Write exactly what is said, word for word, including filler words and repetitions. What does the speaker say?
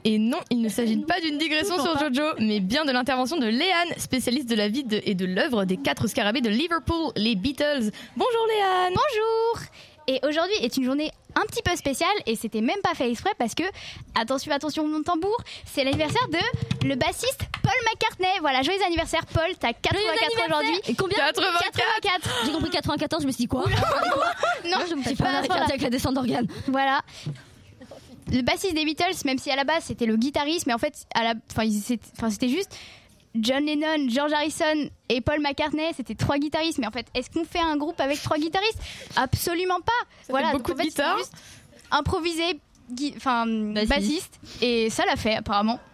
Et non, il ne s'agit pas d'une digression sur Jojo, mais bien de l'intervention de Léane, spécialiste de la vie de, et de l'œuvre des quatre scarabées de Liverpool, les Beatles. Bonjour Léane. Bonjour. Et aujourd'hui est une journée un petit peu spéciale et c'était même pas fait exprès parce que, attention, attention, mon tambour, c'est l'anniversaire de le bassiste Paul McCartney. Voilà, joyeux anniversaire Paul, t'as quatre-vingt-quatre aujourd'hui. Et combien? quatre-vingt-quatre. quatre-vingt-quatre. J'ai compris quatre-vingt-quatorze, je me suis dit quoi? Non, Je me suis pas pas à ce arrêté point-là. avec la descente d'organes. Voilà. Le bassiste des Beatles, même si à la base c'était le guitariste, mais en fait, à la, enfin, c'était, enfin, c'était juste John Lennon, George Harrison et Paul McCartney, c'était trois guitaristes. Mais en fait, est-ce qu'on fait un groupe avec trois guitaristes? Absolument pas. Ça voilà, fait donc beaucoup en fait, de guitares. c'est juste improvisé, gui- enfin Bassiste. bassiste, et ça l'a fait apparemment.